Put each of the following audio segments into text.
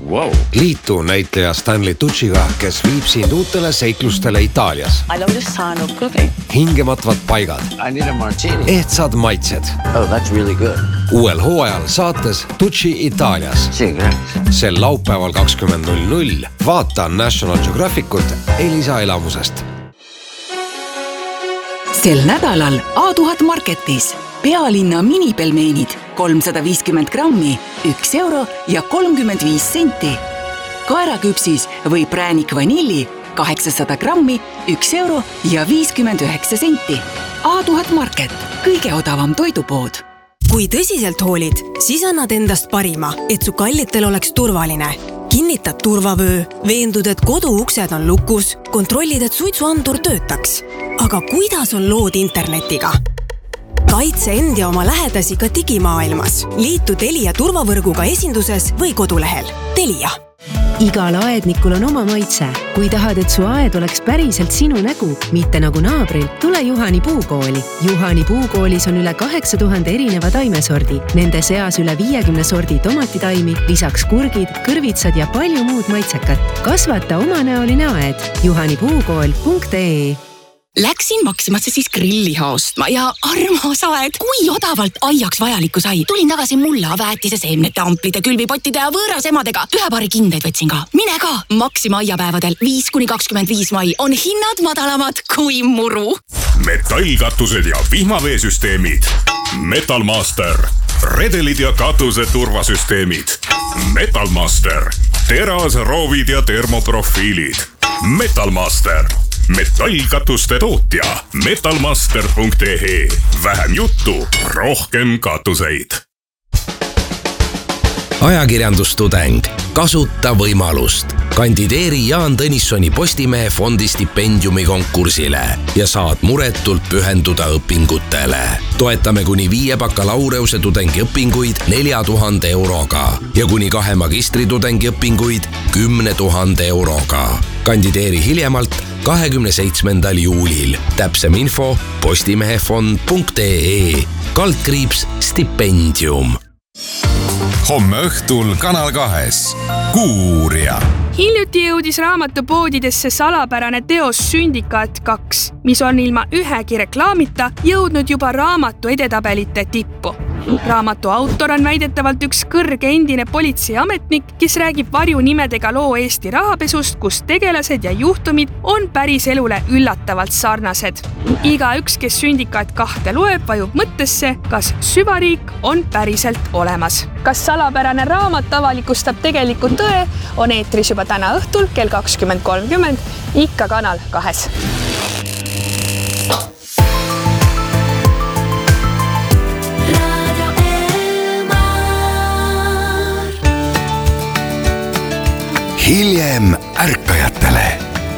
Wow. Liitu näitleja Stanley Tucciga, kes viib sind uutele seiklustele Itaalias. I love the sound of cooking. Hingematvad paigad. I need a martini. Ehtsad maitsed. Oh, that's really good. Uuel hooajal saates Tucci Itaalias. Sel laupäeval 20.00 vaata National Geographicut Elisa elamusest. Sel nädalal A1000 Marketis pealinna minipelmeenid 350 grammi, 1 euro ja 35 senti. Kaeraküpsis või präänik vanilli 800 grammi, 1 euro ja 59 senti. A1000 Market, kõige odavam toidupood. Kui tõsiselt hoolid, siis annad endast parima, et su kallitel oleks turvaline. Kinnitad turvavöö, veendud, et koduuksed on lukus, kontrollid, et suitsuandur töötaks. Aga kuidas on lood internetiga? Kaitse end ja oma lähedasi ka digimaailmas. Liitu Telia turvavõrguga esinduses või kodulehel. Telia. Igal aednikul on oma maitse. Kui tahad, et su aed oleks päriselt sinu nägu, mitte nagu naabril, tule Juhani puukooli. Juhani puukoolis on üle 8000 erineva taimesordi. Nende seas üle 50 sordi tomatitaimi, lisaks kurgid, kõrvitsad ja palju muud maitsekat. Kasvata omanäoline aed. juhanipuukool.ee. Läksin Maximasse siis grillliha ostma ja armas aed, kui odavalt aiaks vajalikku sai. Tulin tagasi mulla, väetise, seemnete, amplide, külvipottide ja võõras emadega. Ühe paari kindeid võtsin ka. Mine ka! Maxima aiapäevadel 5-25 mai on hinnad madalamad kui muru. Metallkatused ja vihmaveesüsteemid. Metalmaster. Redelid ja katuse turvasüsteemid. Metalmaster. Teras, roovid ja termoprofiilid. Metalmaster. Metallkatuste tootja metalmaster.ee. Vähem juttu, rohkem katuseid. Ajakirjandustudeng. Kasuta võimalust. Kandideeri Jaan Tõnissoni Postimehe fondi stipendiumi konkursile ja saad muretult pühenduda õpingutele. Toetame kuni 5 bakalaureuse tudengiõpinguid 4000 euroga ja kuni 2 magistritudengi õpinguid 10 000 euroga. Kandideeri hiljemalt 27. juulil. Täpsem info postimehefond.ee /stipendium. Homme õhtul Kanal 2 Kuuuurija. Hiljuti jõudis raamatupoodidesse salapärane teos Sündikaat 2, mis on ilma ühegi reklaamita jõudnud juba raamatu edetabelite tippu. Raamatu autor on väidetavalt üks kõrge endine politseiametnik, kes räägib varjunimedega loo Eesti rahapesust, kus tegelased ja juhtumid on päris elule üllatavalt sarnased. Igaüks, kes Sündikaat 2 loeb, vajub mõttesse, kas süvariik on päriselt olemas. Kas salapärane raamat avalikustab tegeliku tõe, on eetris juba täna õhtul kell 20.30, ikka Kanal 2. Hiljem ärkajatele.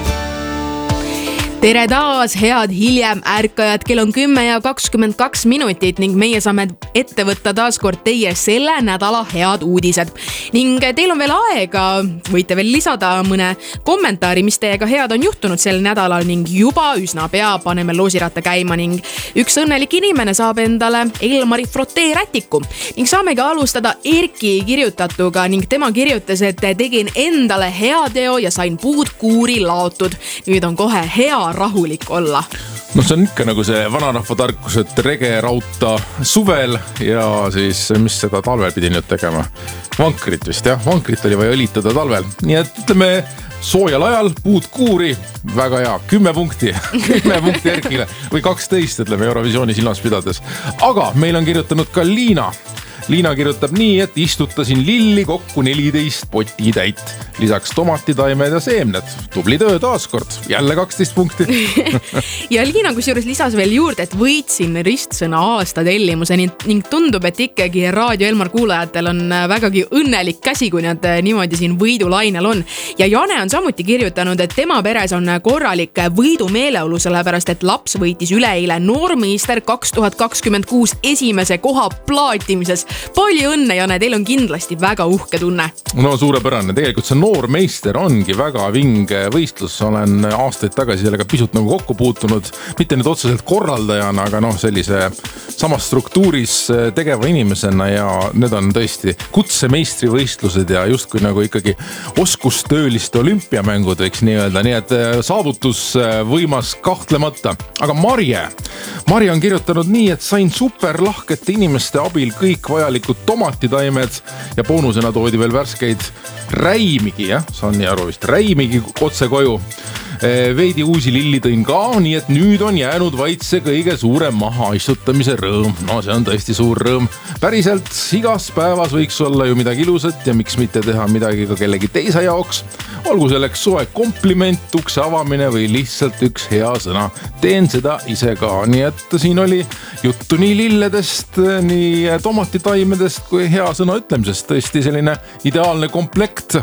Tere taas, head hiljem ärkajad, kell on 10:22 ning meie saame ette võtta taas kord teie selle nädala head uudised. Ning teil on veel aega, võite veel lisada mõne kommentaari, mis teiega head on juhtunud sel nädalal ning juba üsna pea paneme loosiratta käima ning üks õnnelik inimene saab endale Elmari frotee rätiku. Ning saamegi alustada Erki kirjutatuga ning tema kirjutas, et tegin endale hea teo ja sain puud kuuri laotud. Nüüd on kohe hea rahulik olla. No see on ikka nagu see vanarahva tarkus, et rege rauta suvel ja siis mis seda talvel pidi nüüd tegema? Vankrit vist, jah. Vankrit oli vaja õlitada talvel. Nii et ütleme soojal ajal puud kuuri, väga hea, 10 punkti 10 punkti Erkile või 12, ütleme Eurovisiooni silmas pidades. Aga meil on kirjutanud ka Liina. Liina kirjutab nii, et istutasin lilli kokku 14 poti täit. Lisaks tomatitaimed ja seemned. Tubli töö taaskord. Jälle 12 punkti. Ja Liina kusjuures lisas veel juurde, et võitsin ristsõna aasta tellimuse ning tundub, et ikkagi Raadio Elmar kuulajatel on vägagi õnnelik käsi, kui nad niimoodi siin võidulainel on. Ja Jane on samuti kirjutanud, et tema peres on korralik võidumeeleolu, sellepärast et laps võitis üleeile Noormeister 2026 esimese koha plaatimises. palju õnne, Jane, teil on kindlasti väga uhke tunne. No suurepärane, tegelikult see noormeister ongi väga vinge võistlus, olen aastaid tagasi sellega pisut nagu kokku puutunud, mitte nüüd otseselt korraldajana, aga sellise samas struktuuris tegeva inimesena ja need on tõesti kutsemeistrivõistlused ja justkui nagu ikkagi oskustööliste olümpiamängud võiks nii öelda, nii et saavutus võimas kahtlemata. Aga Marje on kirjutanud nii, et sain superlahkete inimeste abil kõik vajalikud tomatitaimed ja boonusena toodi veel värskeid räimigi, saan nii aru vist, räimigi otse koju. Veidi uusi lilli tõin ka, nii et nüüd on jäänud vaid see kõige suurem maha istutamise rõõm. No see on tõesti suur rõõm. Päriselt igas päevas võiks olla ju midagi ilusat ja miks mitte teha midagi ka kellegi teise jaoks. Olgu selleks soe kompliment, ukse avamine või lihtsalt üks hea sõna. Teen seda ise ka, nii et siin oli juttu nii lilledest, nii tomatitaimedest kui hea sõna ütlemisest. Tõesti selline ideaalne komplekt.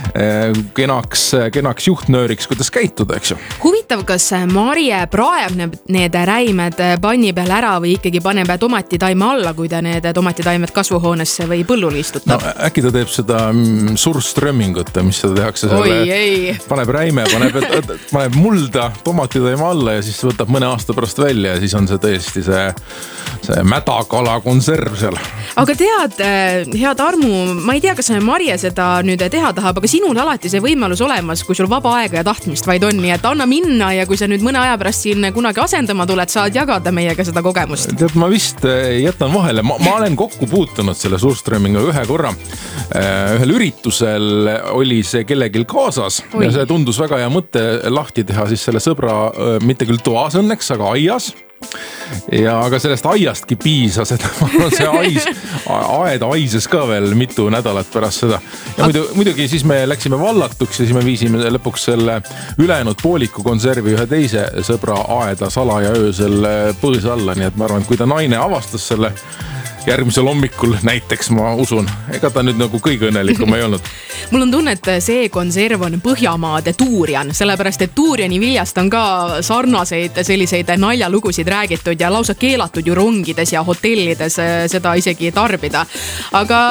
Kenaks juhtnööriks, kuidas käituda, eks ju. Huvitav, kas Marje praeb need räimed panni peal ära või ikkagi paneb tomatitaime alla, kui ta need tomatitaimed kasvuhoonesse või põllule istutab? No äkki ta teeb seda surströmmingut, mis seda tehakse selle, paneb räime, paneb mulda tomatitaime alla ja siis võtab mõne aasta pärast välja ja siis on see tõesti see mädakala konserv seal. Aga tead, hea Tarmu, ma ei tea, kas Marje seda nüüd teha tahab, aga sinul alati see võimalus olemas, kui sul vaba aega ja tahtmist vaid on, nii et anna minna ja kui sa nüüd mõne aja pärast siin kunagi asendama tuled, saad jagada meiega seda kogemust. Tead, ma vist jätan vahele, ma olen kokku puutunud selle surströmminga ühe korra. Ühel üritusel oli see kellegil kaasas ja see tundus väga hea mõte lahti teha siis selle sõbra, mitte küll toas õnneks, aga aias. Ja aga sellest aiastki piisas, et see aed aises ka veel mitu nädalat pärast seda. Ja muidugi siis me läksime vallatuks ja siis me viisime lõpuks selle ülejäänud pooliku konservi ühe teise sõbra aeda salaja öösel põõsa alla, nii et ma arvan, et kui ta naine avastas selle järgmisel hommikul näiteks, ma usun, ega ta nüüd nagu kõige õnnelikum ei olnud. Mul on tunne, et see konserv on Põhjamaade tuurian, sellepärast et tuuriani viljast on ka sarnaseid selliseid naljalugusid räägitud ja lausa keelatud ju rongides ja hotellides seda isegi tarbida. Aga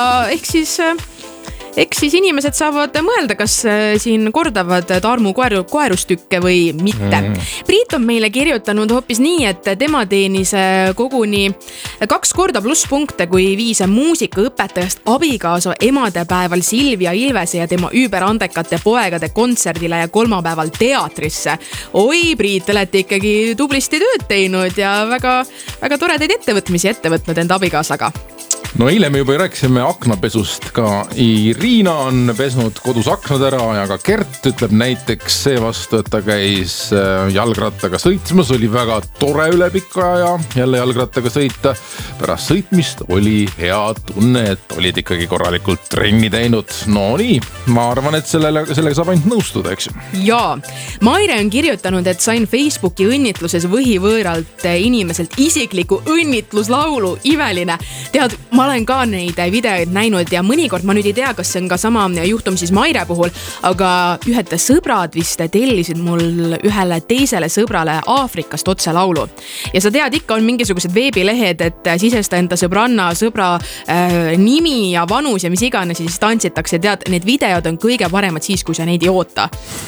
eks siis inimesed saavad mõelda, kas siin kordavad Tarmu koerustükke või mitte. Priit on meile kirjutanud hoopis nii, et tema teenis koguni 2 korda plusspunkte, kui viis muusikaõpetajast abikaasa emadepäeval Silvia Ilvese ja tema üüberandekate poegade kontserdile ja kolmapäeval teatrisse. Oi, Priit, olete ikkagi tublisti tööd teinud ja väga, väga toredaid ettevõtmisi ettevõtnud enda abikaasaga. No eile me juba rääkisime aknapesust, ka Irina on pesnud kodus aknad ära ja ka Kert ütleb näiteks seevastu, et ta käis jalgrattaga sõitmas, oli väga tore üle pika aja jälle jalgrattaga sõita. Pärast sõitmist oli hea tunne, et olid ikkagi korralikult trenni teinud. No nii, ma arvan, et sellega saab ainult nõustuda, eks ju. Jaa, Maire on kirjutanud, et sain Facebooki õnnitluses võhivõõralt inimeselt isikliku õnnitluslaulu, imeline. Tead, ma olen ka neid videoid näinud ja mõnikord ma nüüd ei tea, kas see on ka sama juhtum siis Maire puhul, aga ühed sõbrad vist tellisid mul ühele teisele sõbrale Aafrikast otse laulu. Ja sa tead, ikka on mingisugused veebilehed, et sisesta enda sõbra nimi ja vanus ja mis iganes siis tantsitakse. Tead, need videod on kõige paremad siis, kui sa neid ei oota.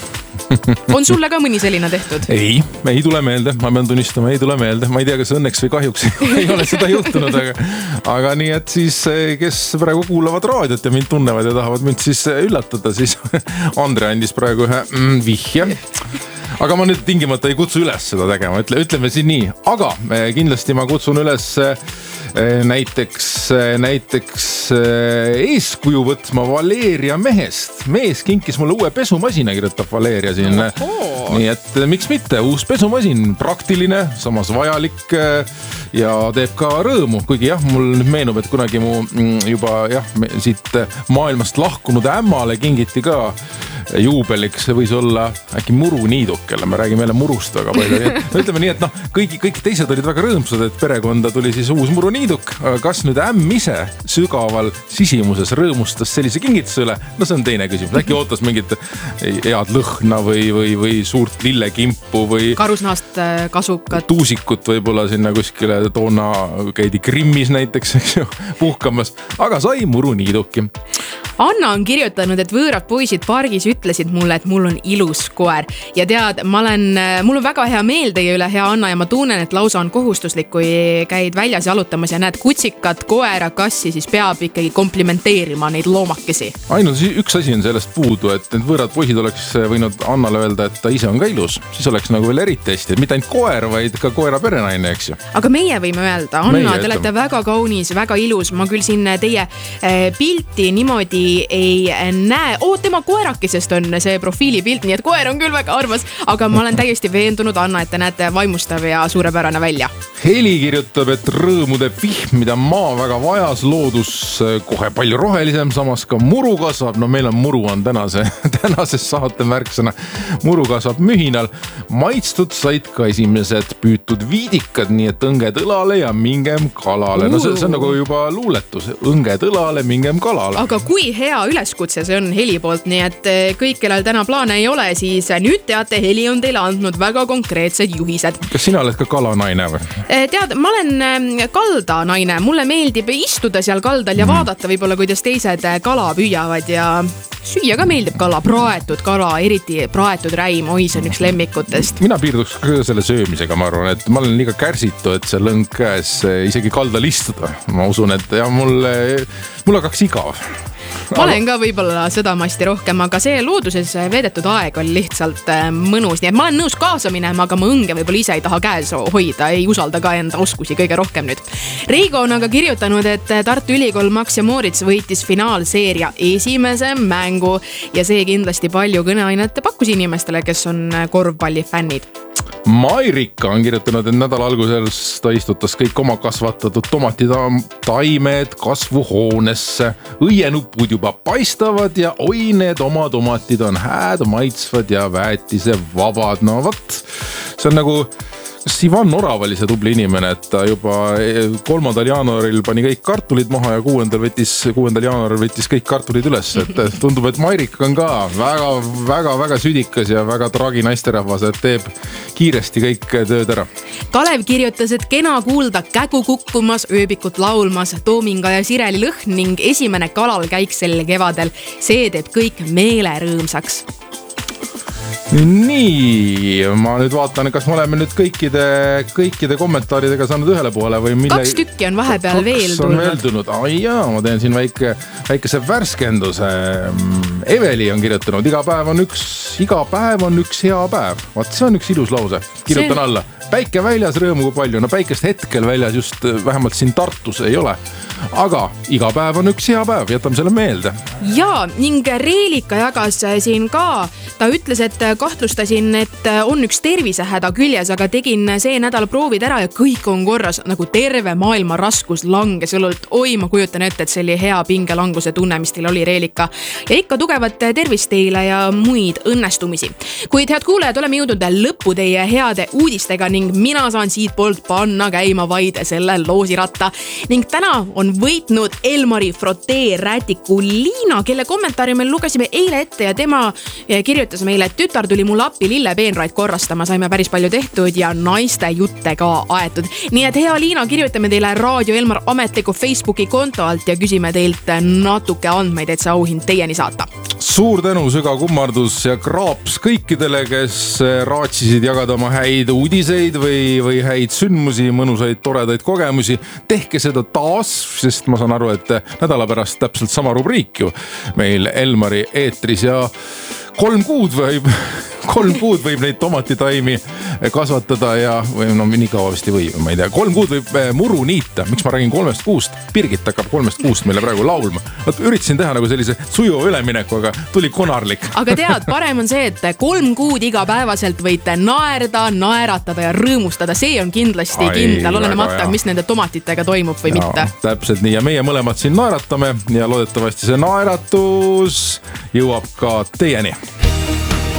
On sulle ka mõni selline tehtud? Ei tule meelde, ma pean tunnistama, ei tule meelde. Ma ei tea, kas õnneks või kahjuks ei ole seda juhtunud, aga nii, et siis kes praegu kuulavad raadiot ja mind tunnevad ja tahavad mind siis üllatada, siis Andre andis praegu ühe vihje. Aga ma nüüd tingimata ei kutsu üles seda tegema, ütleme siin nii, aga kindlasti ma kutsun üles näiteks eeskuju võtma Valeria mehest. Mees kinkis mulle uue pesumasina, kirjutab Valeria siin. Nii et miks mitte, uus pesumasin, praktiline, samas vajalik ja teeb ka rõõmu. Kuigi jah, mul meenub, et kunagi mu juba siit maailmast lahkunud ämmale kingiti ka juubeliks võis olla äkki muruniiduk, kelle me räägime jälle murust väga palju. Ütleme nii, et kõik teised olid väga rõõmsad, et perekonda tuli siis uus muruniiduk. Kas nüüd ämm ise sügaval sisimuses rõõmustas sellise kingituse üle? No see on teine küsimus. Äkki ootas mingit head lõhna või suurt lillekimpu või karusnahast kasukat. Tuusikut võib-olla sinna kuskile toona käidi Krimmis näiteks, eks ju, puhkamas, aga sai muruniiduki. Anna on kirjutanud, et võõrad poisid pargis ütlesid mulle, et mul on ilus koer. Ja tead, mul on väga hea meel teie üle, hea Anna, ja ma tunnen, et lausa on kohustuslik, kui käid väljas jalutamas ja näed kutsikat, koera, kassi, siis peab ikkagi komplimenteerima neid loomakesi. Ainult üks asi on sellest puudu, et need võõrad poisid oleks võinud Annale öelda, et ta ise on ka ilus. Siis oleks nagu veel eriti hästi, et mitte ainult koer, vaid ka koera perenaine, eks ju. Aga meie võime öelda, Anna, te olete väga kaunis, väga ilus. Ma küll siin teie pilti niimoodi ei näe. Tema koerakesest on see profiilipilt, nii et koer on küll väga armas, aga ma olen täiesti veendunud, Anna, et te näete vaimustav ja suurepärane välja. Heli kirjutab, et rõõmude vihm, mida maa väga vajas, loodus kohe palju rohelisem, samas ka muru kasvab. No meil on muru on tänases saate märksõna. Muru kasvab mühinal. Maitstud said ka esimesed püütud viidikad, nii et õnged õlale ja mingem kalale. No see on nagu juba luuletus. Õnged õlale, mingem kalale. Aga kui hea üleskutse see on Heli poolt, nii et kõik, kellel täna plaane ei ole, siis nüüd teate, Heli on teile andnud väga konkreetsed juhised. Kas sina oled ka kalanaine või? Tead, ma olen kaldanaine. Mulle meeldib istuda seal kaldal ja vaadata võib-olla, kuidas teised kala püüavad ja süüa ka meeldib kala, praetud kala, eriti praetud räim, oi, see on üks lemmikutest. Mina piirduks selle söömisega, ma arvan, et ma olen liiga kärsitu, et see lõng käes isegi kaldal istuda. Ma usun, et ja mul hakkaks igav. Ma olen ka võib-olla sõdamasti rohkem, aga see looduses veedetud aeg on lihtsalt mõnus, nii et ma olen nõus kaasa minema, aga ma õnge võib-olla ise ei taha käes hoida, ei usalda ka enda oskusi kõige rohkem nüüd. Reigo on aga kirjutanud, et Tartu Ülikool Max ja Moritz võitis finaalseeria esimese mängu ja see kindlasti palju kõneainet pakkus inimestele, kes on korvpallifännid. Mairika on kirjutanud, et nädala alguses ta istutas kõik oma kasvatatud tomatitaimed kasvuhoonesse. Õienupud juba paistavad ja oi, need oma tomatid on hääd, maitsvad ja väetise vabad. No võt, see on nagu... Kas Ivan Orav oli see tubli inimene, et ta juba 3. jaanuaril pani kõik kartulid maha ja 6. jaanuaril võttis kõik kartulid üles. Et tundub, et Mairika on ka väga südikas ja väga tragi naisterahvas, et teeb kiiresti kõik tööd ära. Kalev kirjutas, et kena kuulda kägu kukkumas, ööbikut laulmas, Toominga ja Sireli lõhn ning esimene kalal käik sel kevadel. See teeb kõik meele rõõmsaks. Nii, ma nüüd vaatan, kas me oleme nüüd kõikide kommentaaridega saanud ühele poole või mille... 2 tükki on vahepeal veel tulnud. Ai jaa, ma teen siin väikese värskenduse. Eveli on kirjutanud, iga päev on üks hea päev. Vaat see on üks ilus lause. Kirjutan alla. Päike väljas, rõõmu kui palju. No päikest hetkel väljas just vähemalt siin Tartus ei ole. Aga iga päev on üks hea päev, jätame selle meelde. Ja, ning Reelika jagas siin ka. Ta ütles, et kahtlustasin, et on üks tervisehäda küljes, aga tegin see nädal proovid ära ja kõik on korras, nagu terve maailma raskus langes õlult. Oi, ma kujutan ette, et see oli hea pingelanguse tunne, mis teil oli, Reelika. Ja ikka tugevat tervist teile ja muid õnnestumisi. Kuid head kuulajad, oleme jõudnud lõppu teie heade uudistega ning mina saan siit poolt panna käima vaid selle loosiratta. Ning täna on võitnud Elmari Frotee rätiku Liina, kelle kommentaari me lugesime eile ette ja tema kirjutas meile, et tütar tuli mulle appi lillepeenraid korrastama, saime päris palju tehtud ja naiste jutte ka aetud. Nii et hea Liina, kirjutame teile Raadio Elmar ametliku Facebooki konto alt ja küsime teilt natuke andmeid, et see auhind teieni saata. Suur tänu, süga kummardus ja kraaps kõikidele, kes raatsisid jagada oma häid uudiseid või häid sündmusi, mõnusaid, toredaid kogemusi. Tehke seda taas, sest ma saan aru, et nädala pärast täpselt sama rubriik ju meil Elmari eetris ja 3 kuud võib neid tomatitaimi kasvatada ja või no nii kaua vist ei või, ma ei tea. 3 kuud võib muru niita. Miks ma räägin 3 kuust? Birgit hakkab 3 kuust meile praegu laulma. Üritasin teha nagu sellise sujuva ülemineku, aga tuli konarlik. Aga tead, parem on see, et 3 kuud igapäevaselt võite naerda, naeratada ja rõõmustada. See on kindlasti kindel, olenemata, mis nende tomatitega toimub või mitte. Täpselt nii ja meie mõlemad siin naeratame ja loodetavasti see naeratus jõuab ka teieni.